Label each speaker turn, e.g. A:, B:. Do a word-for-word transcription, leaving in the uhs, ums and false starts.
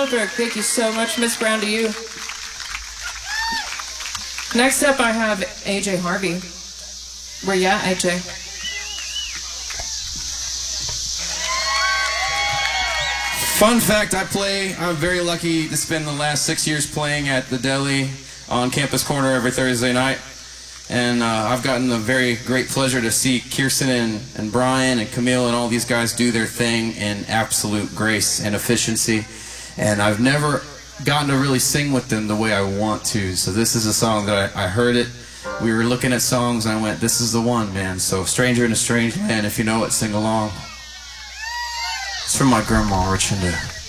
A: Goldberg. Thank you so much. Miss Brown to you. Next up, I have A J Harvey. Where you at, A J?
B: Fun fact, I play, I'm very lucky to spend the last six years playing at the Deli on Campus Corner every Thursday night. And uh, I've gotten the very great pleasure to see Kirsten and, and Brian and Camille and all these guys do their thing in absolute grace and efficiency. And I've never gotten to really sing with them the way I want to. So this is a song that I, I heard it. We were looking at songs and I went, this is the one, man. So Stranger in a Strange Land, if you know it, sing along. It's from my grandma, Richinda.